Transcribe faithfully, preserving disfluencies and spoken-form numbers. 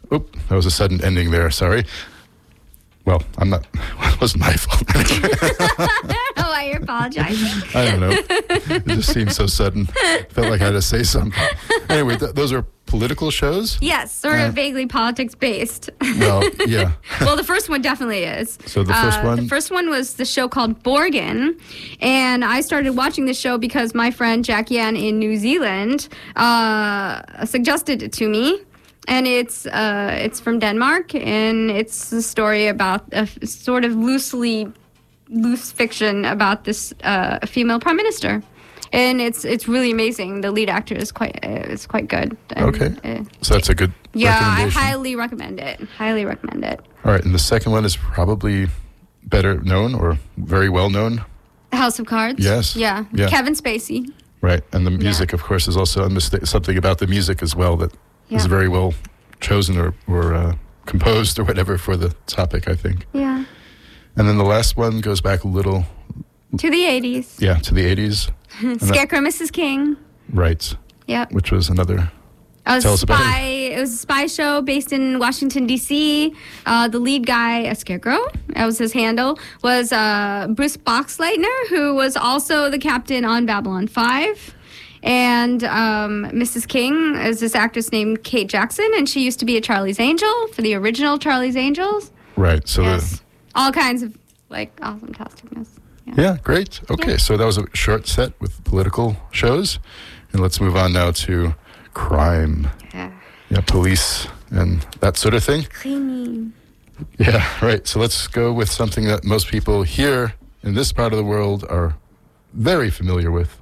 Oop, that was a sudden ending there. Sorry. Well, I'm not. It wasn't my fault. Oh, why you're apologizing. I don't know. It just seemed so sudden. Felt like I had to say something. Anyway, th- those are political shows? Yes, sort Uh, of vaguely politics based. Well, yeah. Well, the first one definitely is. So the first Uh, one? The first one was the show called Borgen, and I started watching this show because my friend Jackie Ann in New Zealand uh, suggested it to me. And it's uh, it's from Denmark, and it's a story about a f- sort of loosely loose fiction about this uh, female prime minister, and it's it's really amazing. The lead actor is quite uh, is quite good. And, Okay, uh, so that's a good yeah, I recommendation. highly recommend it. Highly recommend it. All right, and the second one is probably better known or very well known. House of Cards. Yes. Yeah. Yeah. Kevin Spacey. Right, and the music, of course, is also unmista- something about the music as well that is Yeah. very well chosen or, or uh, composed or whatever for the topic, I think. Yeah. And then the last one goes back a little, To the eighties. yeah, to the eighties. Scarecrow, Missus King. Right, Yep. which was another. A Tell us about spy. It was a spy show based in Washington D C. Uh, the lead guy, a Scarecrow, that was his handle, was uh, Bruce Boxleitner, who was also the captain on Babylon five. And um, Missus King is this actress named Kate Jackson, and she used to be a Charlie's Angel for the original Charlie's Angels. Right, so Yes, the, all kinds of like awesome tasticness. yeah, great. Okay, Yeah. so that was a short set with political shows. And let's move on now to crime. Yeah. Yeah, police and that sort of thing. Cleaning. Yeah, right. So let's go with something that most people here in this part of the world are very familiar with.